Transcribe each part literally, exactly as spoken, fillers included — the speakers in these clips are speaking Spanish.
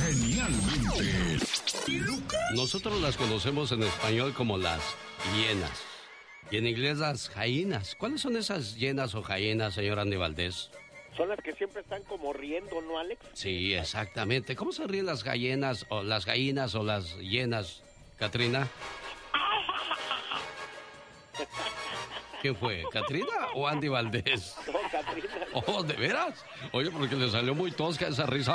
Genialmente Lucas. Nosotros las conocemos en español como las hienas. Y en inglés las jainas. ¿Cuáles son esas hienas o jainas, señor Andy Valdés? Son las que siempre están como riendo, ¿no, Alex? Sí, exactamente. ¿Cómo se ríen las gallinas o las gallinas o las hienas, Katrina? ¿Quién fue? ¿Katrina o Andy Valdés? No, Katrina. Oh, ¿de veras? Oye, porque le salió muy tosca esa risa.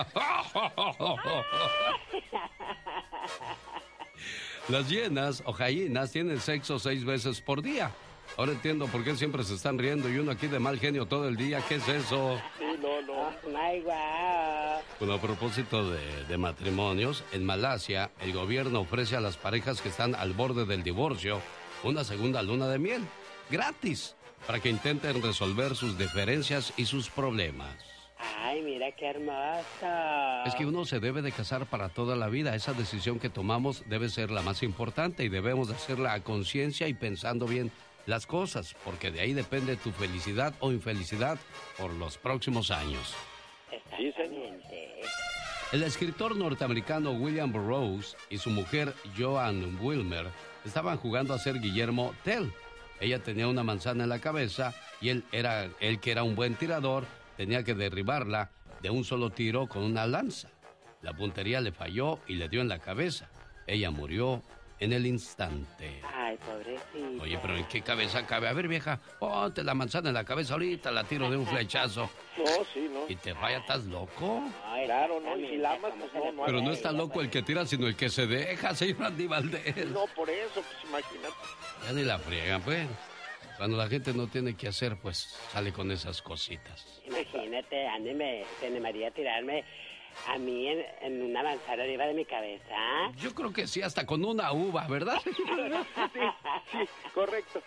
Las hienas o gallinas tienen sexo seis veces por día. Ahora entiendo por qué siempre se están riendo y uno aquí de mal genio todo el día. ¿Qué es eso? Sí, no, no. Ay, guau. Bueno, a propósito de, de matrimonios, en Malasia el gobierno ofrece a las parejas que están al borde del divorcio una segunda luna de miel, gratis, para que intenten resolver sus diferencias y sus problemas. Ay, mira qué hermoso. Es que uno se debe de casar para toda la vida. Esa decisión que tomamos debe ser la más importante y debemos de hacerla a conciencia y pensando bien las cosas, porque de ahí depende tu felicidad o infelicidad por los próximos años. Exactamente. El escritor norteamericano William Burroughs y su mujer Joan Wilmer estaban jugando a ser Guillermo Tell. Ella tenía una manzana en la cabeza y él, era, él que era un buen tirador, tenía que derribarla de un solo tiro con una lanza. La puntería le falló y le dio en la cabeza. Ella murió en el instante. Ay, pobrecita. Oye, pero ¿en qué cabeza cabe? A ver, vieja, ponte la manzana en la cabeza ahorita, la tiro de un flechazo. No, sí, no. Y te vaya, ¿estás loco? Ay, Claro, no, y si la amas, pues no, no. Pero no está loco el que tira, sino el que se deja, señor Andy Valdés. No, por eso, pues imagínate. Ya ni la friegan, pues. Cuando la gente no tiene que hacer, pues sale con esas cositas. Imagínate, Andy, me, se animaría a tirarme a mí en, en una manzana arriba de mi cabeza. Yo creo que sí, hasta con una uva, ¿verdad? Sí, sí, correcto.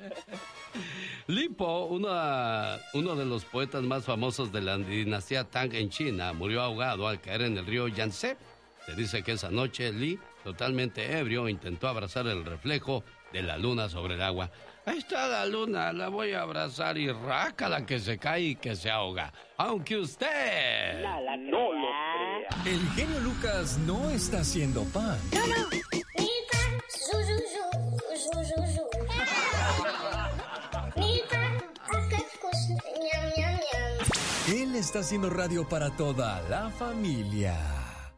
Lipo, una, uno de los poetas más famosos de la dinastía Tang en China, murió ahogado al caer en el río Yangtze. Se dice que esa noche Li, totalmente ebrio, intentó abrazar el reflejo de la luna sobre el agua. Ahí está la luna, la voy a abrazar y rácala que se cae y que se ahoga. Aunque usted No, la No lo crea. crea. El genio Lucas no está haciendo pan. Él está haciendo radio para toda la familia.